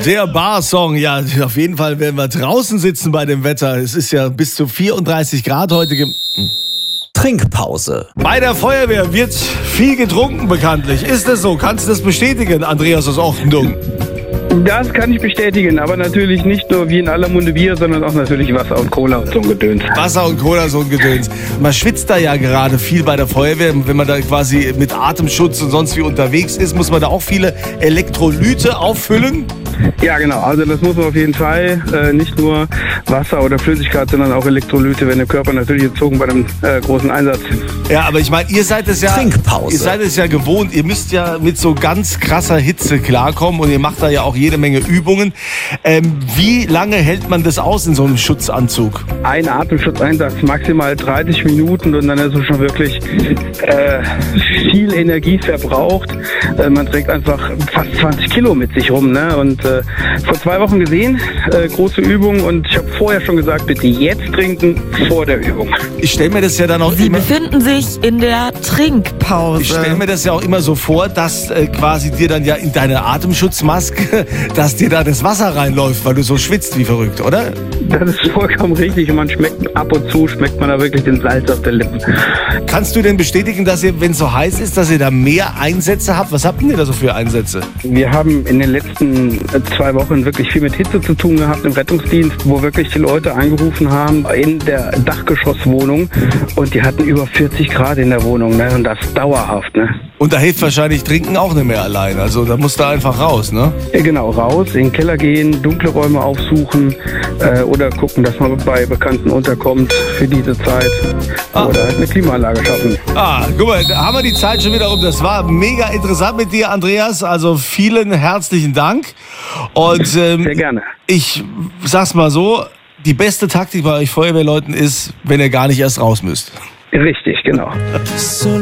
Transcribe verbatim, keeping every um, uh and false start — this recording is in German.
Der Bar-Song, ja, auf jeden Fall werden wir draußen sitzen bei dem Wetter. Es ist ja bis zu vierunddreißig Grad heute. Ge- Trinkpause. Bei der Feuerwehr wird viel getrunken, bekanntlich. Ist das so? Kannst du das bestätigen, Andreas aus Ochtendung? Das kann ich bestätigen, aber natürlich nicht nur wie in aller Munde Bier, sondern auch natürlich Wasser und Cola und so ein Gedöns. Wasser und Cola, so ein Gedöns. Man schwitzt da ja gerade viel bei der Feuerwehr. Wenn man da quasi mit Atemschutz und sonst wie unterwegs ist, muss man da auch viele Elektrolyte auffüllen? Ja, genau. Also das muss man auf jeden Fall. Äh, nicht nur Wasser oder Flüssigkeit, sondern auch Elektrolyte, wenn der Körper natürlich entzogen bei einem äh, großen Einsatz. Ja, aber ich meine, ihr seid es ja, Trinkpause. ihr seid es ja gewohnt. Ihr müsst ja mit so ganz krasser Hitze klarkommen und ihr macht da ja auch jede Menge Übungen. Ähm, wie lange hält man das aus in so einem Schutzanzug? Ein Atemschutzeinsatz, maximal dreißig Minuten und dann ist es schon wirklich äh, viel Energie verbraucht. Äh, man trägt einfach fast zwanzig Kilo mit sich rum, ne? Und äh, vor zwei Wochen gesehen, äh, große Übung und ich habe vorher schon gesagt, bitte jetzt trinken vor der Übung. Ich stelle mir das ja dann auch Sie immer... befinden sich in der Trinkpause. Ich stelle mir das ja auch immer so vor, dass äh, quasi dir dann ja in deine Atemschutzmaske, dass dir da das Wasser reinläuft, weil du so schwitzt wie verrückt, oder? Das ist vollkommen richtig und man schmeckt ab und zu, schmeckt man da wirklich den Salz auf den Lippen. Kannst du denn bestätigen, dass ihr, wenn es so heiß ist, dass ihr da mehr Einsätze habt? Was habt ihr da so für Einsätze? Wir haben in den letzten zwei Wochen wirklich viel mit Hitze zu tun gehabt im Rettungsdienst, wo wirklich die Leute angerufen haben in der Dachgeschosswohnung und die hatten über vierzig Grad in der Wohnung, ne? Und das dauerhaft, ne? Und da hilft wahrscheinlich Trinken auch nicht mehr allein. Also da musst du einfach raus, ne? Ja, genau, raus, in den Keller gehen, dunkle Räume aufsuchen äh, oder gucken, dass man bei Bekannten unterkommt für diese Zeit. Ah. Oder halt eine Klimaanlage schaffen. Ah, guck mal, da haben wir die Zeit schon wieder um. Das war mega interessant mit dir, Andreas. Also vielen herzlichen Dank. Und ähm, Sehr gerne. ich sag's mal so, die beste Taktik bei euch Feuerwehrleuten ist, wenn ihr gar nicht erst raus müsst. Richtig, genau. So